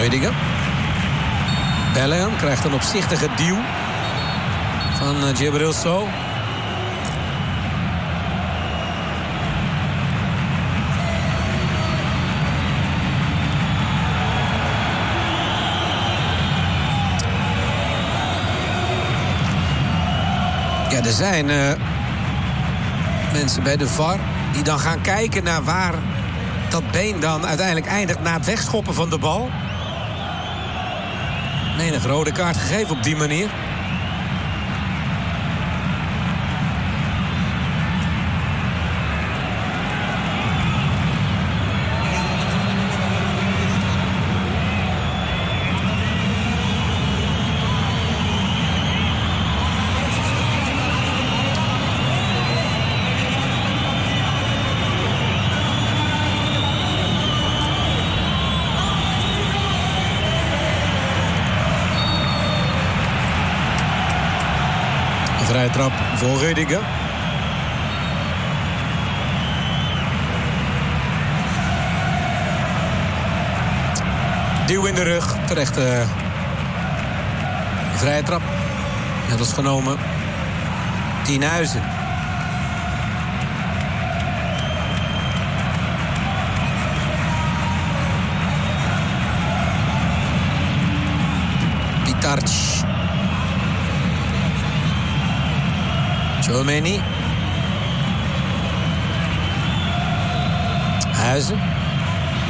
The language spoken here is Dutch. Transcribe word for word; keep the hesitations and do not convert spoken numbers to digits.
Rudiger. Bellingham krijgt een opzichtige duw van uh, Djibril Sow. Ja, er zijn uh, mensen bij de V A R die dan gaan kijken naar waar dat been dan uiteindelijk eindigt na het wegschoppen van de bal. Menig rode kaart gegeven op die manier. Vrije trap voor Rudiger. Duw in de rug. Terecht uh, vrije trap. Net als genomen. Tienhuizen. Pitarch. Tchouaméni. Huizen.